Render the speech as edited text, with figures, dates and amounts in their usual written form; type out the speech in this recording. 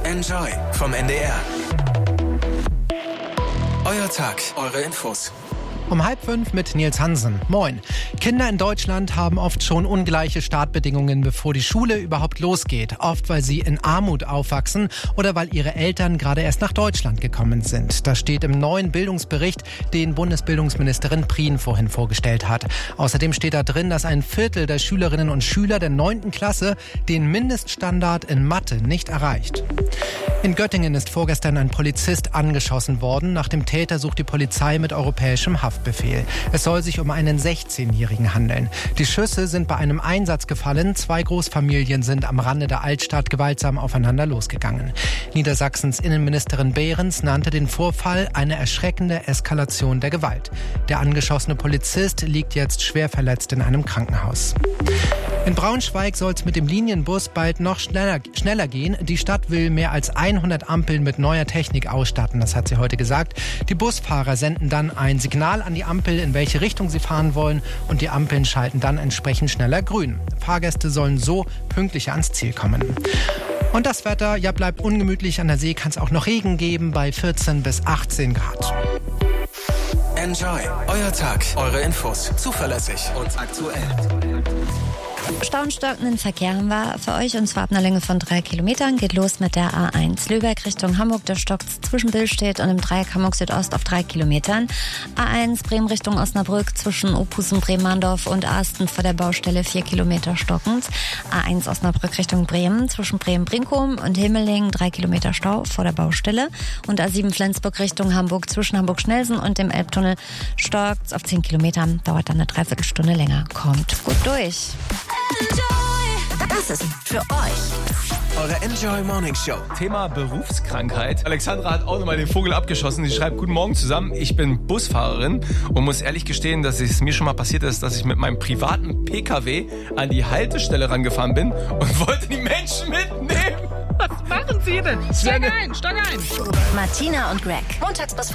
Enjoy vom NDR. Euer Tag, eure Infos. Um 4:30 mit Nils Hansen. Moin. Kinder in Deutschland haben oft schon ungleiche Startbedingungen, bevor die Schule überhaupt losgeht. Oft, weil sie in Armut aufwachsen oder weil ihre Eltern gerade erst nach Deutschland gekommen sind. Das steht im neuen Bildungsbericht, den Bundesbildungsministerin Prien vorhin vorgestellt hat. Außerdem steht da drin, dass 1/4 der Schülerinnen und Schüler der 9. Klasse den Mindeststandard in Mathe nicht erreicht. In Göttingen ist vorgestern ein Polizist angeschossen worden. Nach dem Täter sucht die Polizei mit europäischem Haftbefehl. Es soll sich um einen 16-Jährigen handeln. Die Schüsse sind bei einem Einsatz gefallen. 2 Großfamilien sind am Rande der Altstadt gewaltsam aufeinander losgegangen. Niedersachsens Innenministerin Behrens nannte den Vorfall eine erschreckende Eskalation der Gewalt. Der angeschossene Polizist liegt jetzt schwer verletzt in einem Krankenhaus. In Braunschweig soll es mit dem Linienbus bald noch schneller gehen. Die Stadt will mehr als 100 Ampeln mit neuer Technik ausstatten, das hat sie heute gesagt. Die Busfahrer senden dann ein Signal an die Ampel, in welche Richtung sie fahren wollen, und die Ampeln schalten dann entsprechend schneller grün. Fahrgäste sollen so pünktlicher ans Ziel kommen. Und das Wetter, bleibt ungemütlich. An der See kann es auch noch Regen geben bei 14 bis 18 Grad. Enjoy, euer Tag, eure Infos. Zuverlässig und aktuell. Stauenstockenden Verkehr haben wir für euch, und zwar ab einer Länge von 3 Kilometern. Geht los mit der A1 Lübeck Richtung Hamburg. Der stockt zwischen Billstedt und dem Dreieck Hamburg Südost auf 3 Kilometern. A1 Bremen Richtung Osnabrück zwischen Opusen, Bremen-Mahndorf und Arsten vor der Baustelle 4 Kilometer stockend. A1 Osnabrück Richtung Bremen zwischen Bremen-Brinkum und Himmeling 3 Kilometer Stau vor der Baustelle. Und A7 Flensburg Richtung Hamburg zwischen Hamburg-Schnellsen und dem Elbtunnel stockt auf 10 Kilometern. Dauert dann eine Dreiviertelstunde länger. Kommt gut durch. Das ist für euch Eure Enjoy Morning Show. Thema Berufskrankheit. Alexandra hat auch nochmal den Vogel abgeschossen. Sie schreibt: Guten Morgen zusammen, ich bin Busfahrerin und muss ehrlich gestehen, dass es mir schon mal passiert ist, dass ich mit meinem privaten PKW an die Haltestelle rangefahren bin und wollte die Menschen mitnehmen. Was machen Sie denn? Steig ein! Martina und Greg. Montags bis